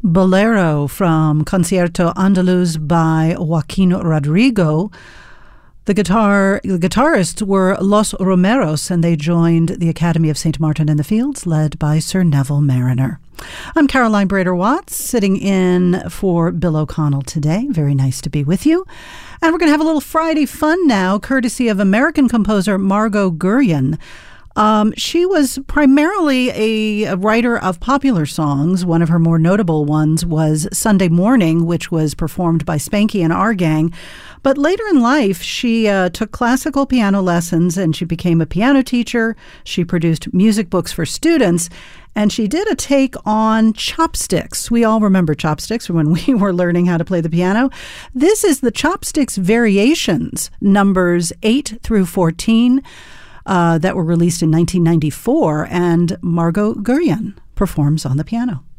Bolero from Concierto Andaluz by Joaquin Rodrigo. The guitarists were Los Romeros, and they joined the Academy of St. Martin in the Fields, led by Sir Neville Marriner. I'm Caroline Brader-Watts, sitting in for Bill O'Connell today. Very nice to be with you. And we're going to have a little Friday fun now, courtesy of American composer Margot Guryan. She was primarily a writer of popular songs. One of her more notable ones was Sunday Morning, which was performed by Spanky and Our Gang. But later in life, she took classical piano lessons and she became a piano teacher. She produced music books for students, and she did a take on chopsticks. We all remember chopsticks from when we were learning how to play the piano. This is the Chopsticks Variations, numbers 8 through 14. That were released in 1994, and Margot Guryan performs on the piano.